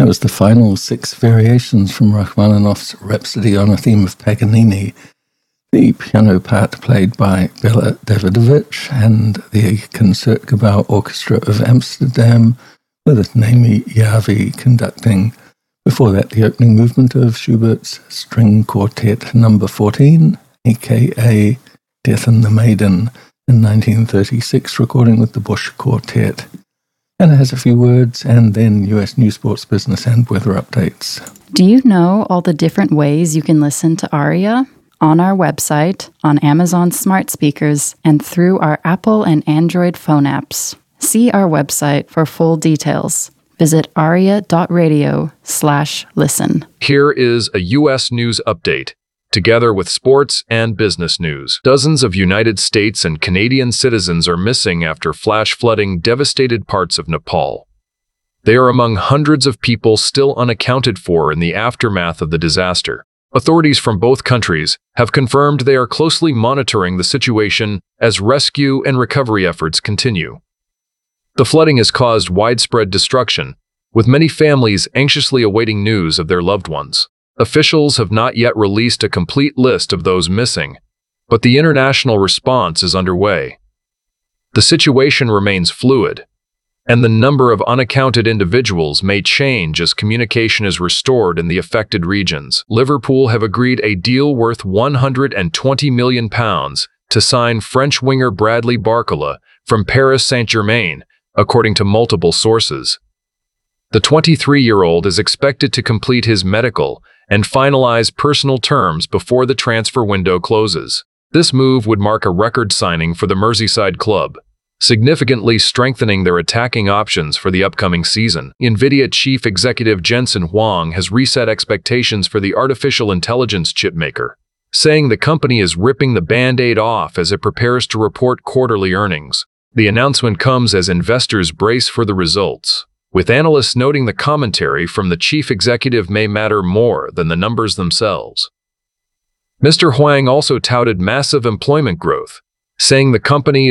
That was the final 6 variations from Rachmaninoff's Rhapsody on a Theme of Paganini, the piano part played by Bela Davidovich, and the Concertgebouw Orchestra of Amsterdam, with Naomi Yavi conducting. Before that, the opening movement of Schubert's String Quartet No. 14, a.k.a. Death and the Maiden, in 1936, recording with the Bush Quartet. And it has a few words, and then US news, sports, business, and weather updates. Do you know all the different ways you can listen to ARIA? On our website, on Amazon smart speakers, and through our Apple and Android phone apps. See our website for full details. Visit aria.radio/listen. Here is a U.S. news update, together with sports and business news. Dozens of United States and Canadian citizens are missing after flash flooding devastated parts of Nepal. They are among hundreds of people still unaccounted for in the aftermath of the disaster. Authorities from both countries have confirmed they are closely monitoring the situation as rescue and recovery efforts continue. The flooding has caused widespread destruction, with many families anxiously awaiting news of their loved ones. Officials have not yet released a complete list of those missing, but the international response is underway. The situation remains fluid, and the number of unaccounted individuals may change as communication is restored in the affected regions. Liverpool have agreed a deal worth £120 million to sign French winger Bradley Barcola from Paris Saint-Germain, according to multiple sources. The 23-year-old is expected to complete his medical and finalize personal terms before the transfer window closes. This move would mark a record signing for the Merseyside club, significantly strengthening their attacking options for the upcoming season. NVIDIA chief executive Jensen Huang has reset expectations for the artificial intelligence chipmaker, saying the company is ripping the Band-Aid off as it prepares to report quarterly earnings. The announcement comes as investors brace for the results, with analysts noting the commentary from the chief executive may matter more than the numbers themselves. Mr. Huang also touted massive employment growth, saying the company